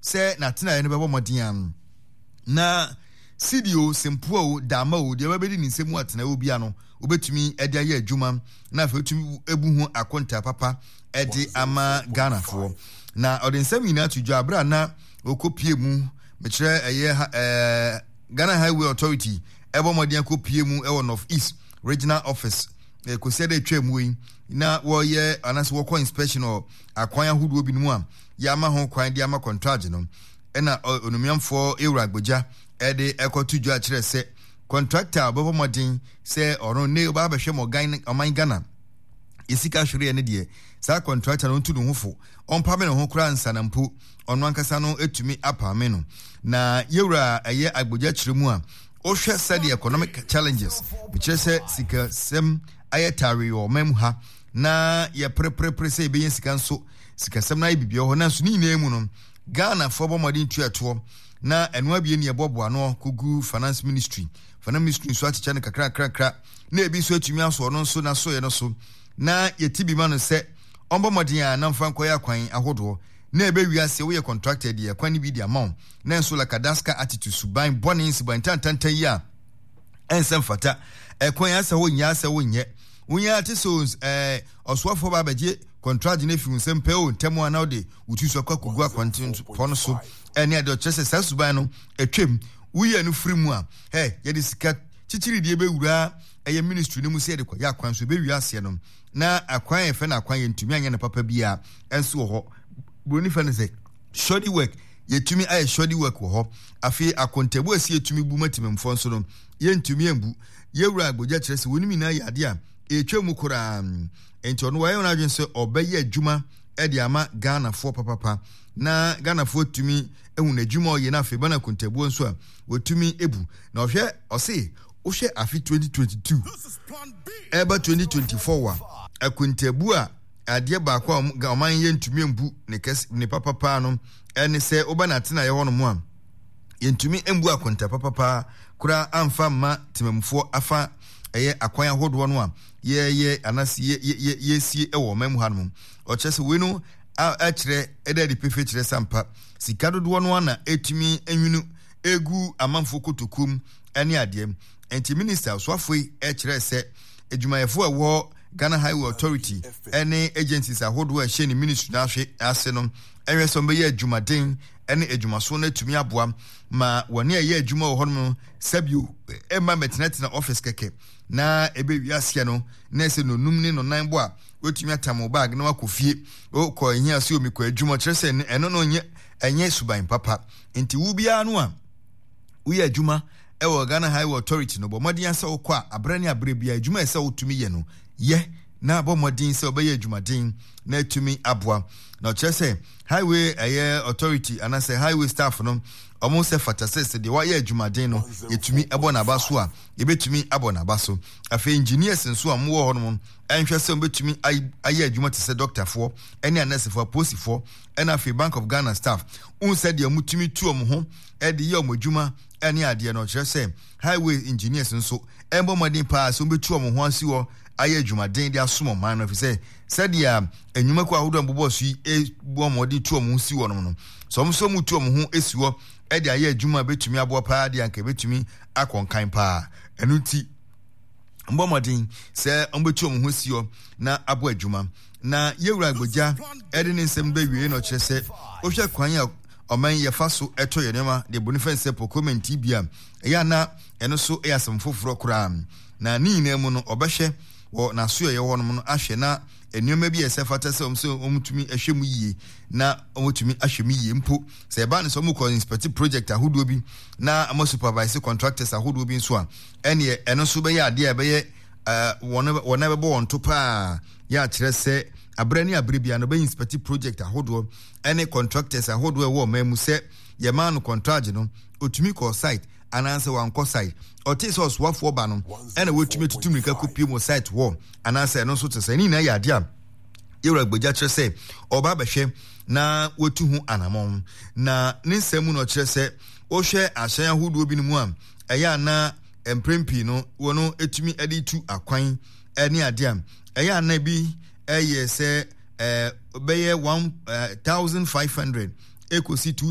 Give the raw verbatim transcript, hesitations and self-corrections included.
se na tena ne bebo modin na sidio sempo dama o de babedi ni nsemu atena obi ano obetumi ede aye adwuma na fa otumi ebu hu akonta papa ede ama Ghana fo na odensam ina tudwa abra na okopie mu mekire eye eh Ghana Highway Authority ebo modin akopie mu e North East Regional Office e ko se de twemu yi na wo ye anase wo ko inspection o akwan ahudu obi nu a ya ma ho kwan de ama contract no e na onumiamfo Ewura Agboja e de ekotuju a kire se contractor bobo modin se oron ne ba ba hwe mo gan oman Ghana isika hwere ne de sa contractor no ntu no hofo onpa me no ho kura nsanampo ono ankasa no etumi apa me no na Ewura eye Agboja kire mu a o hwe said economic challenges which is sika sem ayetari o mem ha na ye preprepre se be sika nso sika sem na bibia ho na so ni na emu no Ghana for bomodin tuato na eno abie ne ebobo ano kugu finance ministry finance ministry so aticha ne kakra kakra na ebi so atumi aso no nso na so ye no so na yetibi ma no se ombomodin a na mfa nkoya kwan ahodo na ebe wiase wo ye contracted ye kwan bi di amount na nso la kadaska attitude suban bonins ban tantantan ya ensem fata e kwan ya se wo nya se wo nye wonya ate so eh oswafo ba baje contract na fi nsem pe o ntemo ana de utu so kwa kugu akwantin pono so ene ade chese sa suban no etwem wuye no firi mu a hey ye de sika chichiri de be wura eye ministry no mu se de kwa ya kwan so be wiase no na akwan efe na akwan ye ntumi anya na papa bia enso ho boni fa ne say shoddy work yetumi aye shoddy work wo ho afi akontabu asi yetumi bu matimemfo nso no ye ntumi embu Ewura Agboja kire se woni mina yade a etwemu kura enti ono waye na dwen se obeye adwuma e de ama Ghana fo papapa na Ghana fo tumi ehun adwuma oye na afi bana kontabu nso a wotumi ebu na ohwe ose ohwe afi twenty twenty-two eba twenty twenty-four wa akontabu a ade ba kwa oman ye ntumi embu ne kes ne papapa no ene se obana tena ye hono mu a ye ntumi embu akonta papapa kura amfa ma timemfo afa eye akwan ahodo no a ye ye anasi ye ye ye sie ewo mem hanom o chese we no a kire eda di pefe kire sampa sikado do no na etumi enwunu egu amanfo kotokum ene adiem enti minister so afoi e kire se edwumayefo ewo Ghana Highway Authority any agencies ahodo a hye ni ministry na hwe ase no enwe so be ye adwumaden ene adwumaso na tumi aboa ma woni ye adwuma wo hono sabio emma metnetina office keke na ebe wiase no na se no num ni no nan bo a wetumi atamo bag na wakofie o ko hia se omi ko adwuma kire se eno no nye enye suban papa enti wo bia no a wo ye adwuma e wo Ghana Highway Authority no bo modin ase wo kwa abrani abre bia adwuma ese wo tumi ye no ye na bomodin se obeye adwumaden na tumi aboa na chese highway aye authority anase highway staff no omo se fatasese de wa ye adwumaden no yetumi ebo na baso a yebetumi abo na baso afi engineers nso a mo ho no enhwe se betumi aye adwuma te se doctor fo ene anase fo posi fo ena afi Bank of Ghana staff un se de mutumi tu omo ho e de ye omo adwuma ene ade no chese highway engineers nso embo modin pa so betu omo ho asi wo aye adwumaden de asomo man no fi se said ya enwuma kwa ahodo mbobo so e bo modin tu omo si wo no no so mso mu tu omo ho esi wo e de aye adwuma betumi abo pa de anka betumi akonkan pa enu ti mbomodin se ombetu omo ho si wo na abo adwuma na Ewura Agboja e de nsem be wie no kire se ohwe kwan ya oman ye faso eto ye nema de boniface procurement bia ya na eno so e asem foforo kura na ni na mu no obehwe wo na so ye wonom no ahwe na enuoma bi esefata se omso omtumi ahwemu yie na omtumi ahwemu yie mpo se ba ne so mu ko inspect project ahodo bi na amo supervise contractors ahodo bi nso a ene eno so be ya ade e be ye wona wona be bo won to pa ya kire se abrani abrebia no be inspect project ahodo any contractors ahodo e wo mamu se ye man contract no otumi ko site ananse wanko site otis os wafo ba no ene wotumi tutumi ka kopie mo site wo ananse no so tese ni na ya ade a Ewura Agboja kire se oba behwe na wotu hu anamon na ninsemu no kire se wo hwe ahyan ahodo bi no mu a eya na emprempi no wono etumi ade tu akwan ene ade a eya na bi eye se eh obeye one thousand five hundred ekosi two